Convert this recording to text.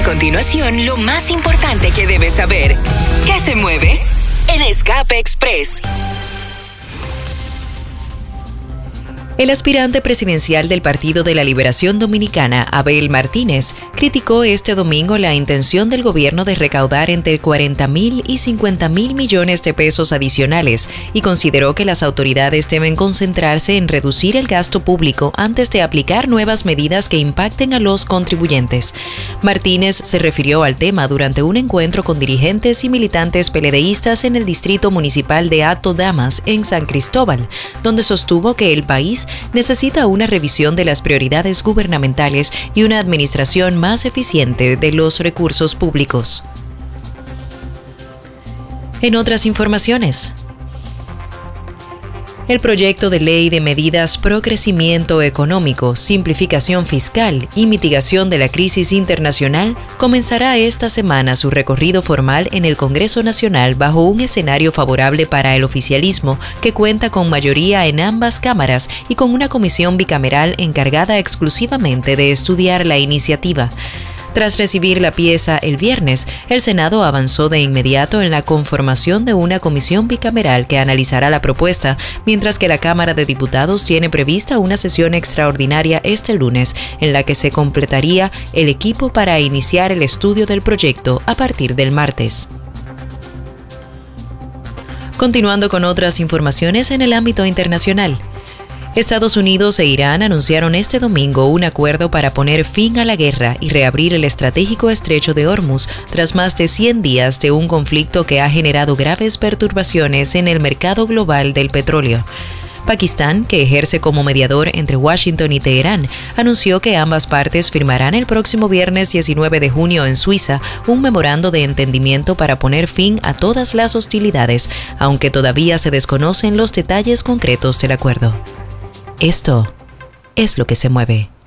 continuación lo más importante que debes saber. ¿Qué se mueve? En Escape Express. El aspirante presidencial del Partido de la Liberación Dominicana, Abel Martínez, criticó este domingo la intención del gobierno de recaudar entre 40.000 y 50.000 millones de pesos adicionales y consideró que las autoridades deben concentrarse en reducir el gasto público antes de aplicar nuevas medidas que impacten a los contribuyentes. Martínez se refirió al tema durante un encuentro con dirigentes y militantes PLDistas en el distrito municipal de Hato Damas, en San Cristóbal, donde sostuvo que el país necesita una revisión de las prioridades gubernamentales y una administración más eficiente de los recursos públicos. En otras informaciones, el proyecto de ley de medidas pro crecimiento económico, simplificación fiscal y mitigación de la crisis internacional comenzará esta semana su recorrido formal en el Congreso Nacional bajo un escenario favorable para el oficialismo que cuenta con mayoría en ambas cámaras y con una comisión bicameral encargada exclusivamente de estudiar la iniciativa. Tras recibir la pieza el viernes, el Senado avanzó de inmediato en la conformación de una comisión bicameral que analizará la propuesta, mientras que la Cámara de Diputados tiene prevista una sesión extraordinaria este lunes, en la que se completaría el equipo para iniciar el estudio del proyecto a partir del martes. Continuando con otras informaciones en el ámbito internacional. Estados Unidos e Irán anunciaron este domingo un acuerdo para poner fin a la guerra y reabrir el estratégico estrecho de Hormuz tras más de 100 días de un conflicto que ha generado graves perturbaciones en el mercado global del petróleo. Pakistán, que ejerce como mediador entre Washington y Teherán, anunció que ambas partes firmarán el próximo viernes 19 de junio en Suiza un memorando de entendimiento para poner fin a todas las hostilidades, aunque todavía se desconocen los detalles concretos del acuerdo. Esto es lo que se mueve.